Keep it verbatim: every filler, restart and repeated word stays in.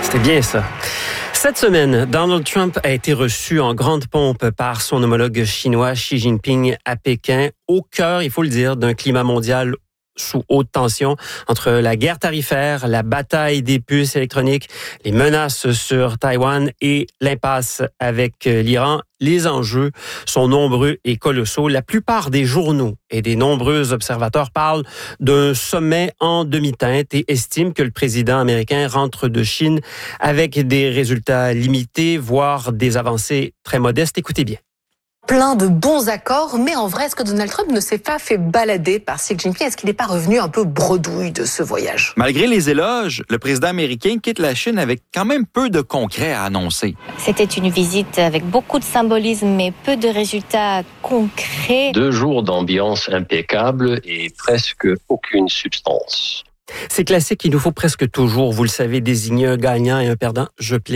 C'était bien ça. Cette semaine, Donald Trump a été reçu en grande pompe par son homologue chinois Xi Jinping à Pékin, au cœur, il faut le dire, d'un climat mondial sous haute tension entre la guerre tarifaire, la bataille des puces électroniques, les menaces sur Taïwan et l'impasse avec l'Iran. Les enjeux sont nombreux et colossaux. La plupart des journaux et des nombreux observateurs parlent d'un sommet en demi-teinte et estiment que le président américain rentre de Chine avec des résultats limités, voire des avancées très modestes. Écoutez bien. Plein de bons accords, mais en vrai, est-ce que Donald Trump ne s'est pas fait balader par Xi Jinping? Est-ce qu'il n'est pas revenu un peu bredouille de ce voyage? Malgré les éloges, le président américain quitte la Chine avec quand même peu de concret à annoncer. C'était une visite avec beaucoup de symbolisme, mais peu de résultats concrets. Deux jours d'ambiance impeccable et presque aucune substance. C'est classique, il nous faut presque toujours, vous le savez, désigner un gagnant et un perdant. Je plaide